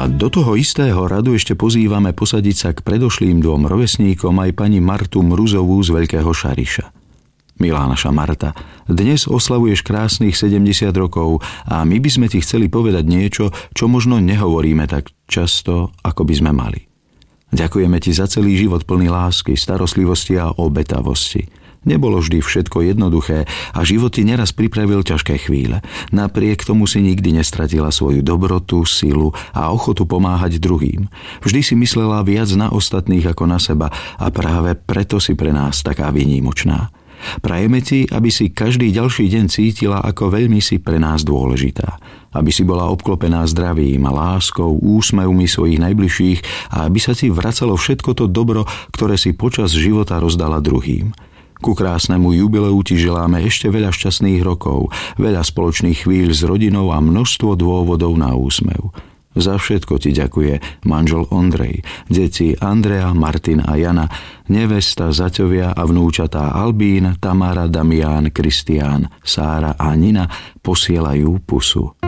A do toho istého radu ešte pozývame posadiť sa k predošlým dvom rovesníkom aj pani Martu Mruzovú z Veľkého Šariša. Milá naša Marta, dnes oslavuješ krásnych 70 rokov a my by sme ti chceli povedať niečo, čo možno nehovoríme tak často, ako by sme mali. Ďakujeme ti za celý život plný lásky, starostlivosti a obetavosti. Nebolo vždy všetko jednoduché a život ti neraz pripravil ťažké chvíle. Napriek tomu si nikdy nestratila svoju dobrotu, silu a ochotu pomáhať druhým. Vždy si myslela viac na ostatných ako na seba a práve preto si pre nás taká výnimočná. Prajeme ti, aby si každý ďalší deň cítila, ako veľmi si pre nás dôležitá. Aby si bola obklopená zdravím a láskou, úsmevmi svojich najbližších a aby sa ti vracalo všetko to dobro, ktoré si počas života rozdala druhým. Ku krásnemu jubileu ti želáme ešte veľa šťastných rokov, veľa spoločných chvíľ s rodinou a množstvo dôvodov na úsmev. Za všetko ti ďakuje manžel Ondrej, deti Andrea, Martin a Jana, nevesta, zaťovia a vnúčatá Albín, Tamara, Damián, Kristián, Sára a Nina posielajú pusu.